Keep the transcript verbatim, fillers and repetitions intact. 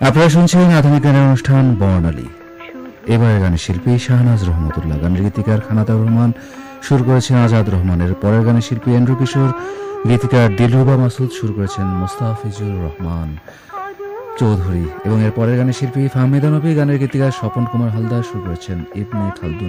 আপনারা শুনছেন আধুনিক গানের অনুষ্ঠান বর্ণালী। এবারে গানের শিল্পী শাহনাজ রহমতুল্লাহ, গানের গীতিকার খানাতাউর রহমান, সুর করেছেন আজাদ রহমানের। পরের গানের শিল্পী এন্ড্রু কিশোর, গীতিকার দিলরুবা মাসুদ, সুর করেছেন মোস্তাফিজুর রহমান চৌধুরী। এবং এর পরের গানের শিল্পী ফাহমিদা নবী, গানের গীতিকার স্বপন কুমার হালদার, সুর করেছেন ইবনে খালদুন।